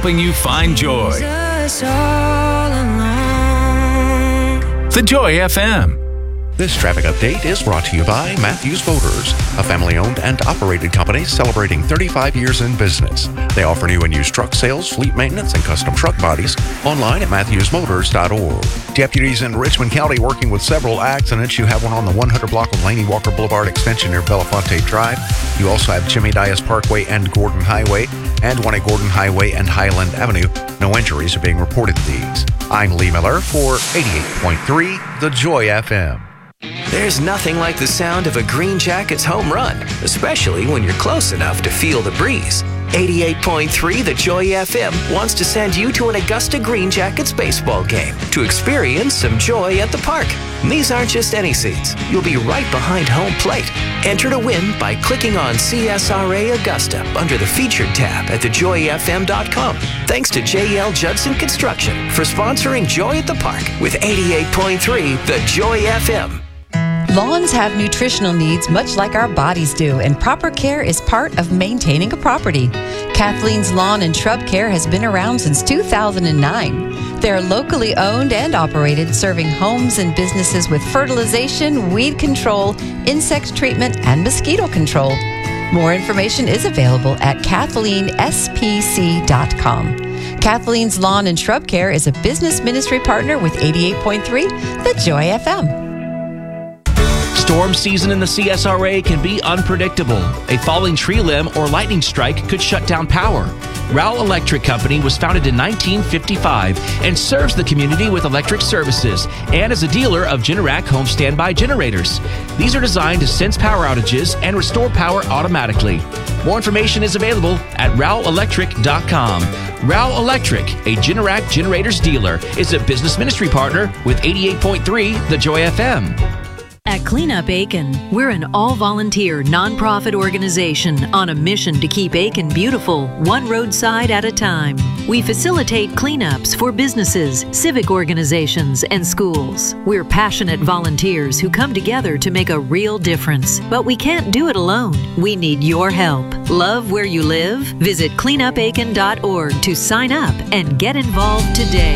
helping you find joy. The Joy FM. This traffic update is brought to you by Matthews Motors, a family-owned and operated company celebrating 35 years in business. They offer new and used truck sales, fleet maintenance, and custom truck bodies online at matthewsmotors.org. Deputies in Richmond County working with several accidents. You have one on the 100 block of Laney Walker Boulevard extension near Belafonte Drive. You also have Jimmy Dias Parkway and Gordon Highway, and one at Gordon Highway and Highland Avenue. No injuries are being reported to these. I'm Lee Miller for 88.3 The Joy FM. There's nothing like the sound of a Green Jackets home run, especially when you're close enough to feel the breeze. 88.3 The Joy FM wants to send you to an Augusta Green Jackets baseball game to experience some joy at the park. And these aren't just any seats. You'll be right behind home plate. Enter to win by clicking on CSRA Augusta under the Featured tab at thejoyfm.com. Thanks to JL Judson Construction for sponsoring Joy at the Park with 88.3 The Joy FM. Lawns have nutritional needs much like our bodies do, and proper care is part of maintaining a property. Kathleen's Lawn and Shrub Care has been around since 2009. They're locally owned and operated, serving homes and businesses with fertilization, weed control, insect treatment, and mosquito control. More information is available at KathleenSPC.com. Kathleen's Lawn and Shrub Care is a business ministry partner with 88.3 The Joy FM. Storm season in the CSRA can be unpredictable. A falling tree limb or lightning strike could shut down power. Rowell Electric Company was founded in 1955 and serves the community with electric services and is a dealer of Generac home standby generators. These are designed to sense power outages and restore power automatically. More information is available at RowellElectric.com. Rowell Electric, a Generac generators dealer, is a business ministry partner with 88.3 The Joy FM. At Clean Up Aiken, we're an all-volunteer nonprofit organization on a mission to keep Aiken beautiful, one roadside at a time. We facilitate cleanups for businesses, civic organizations, and schools. We're passionate volunteers who come together to make a real difference. But we can't do it alone. We need your help. Love where you live? Visit cleanupaiken.org to sign up and get involved today.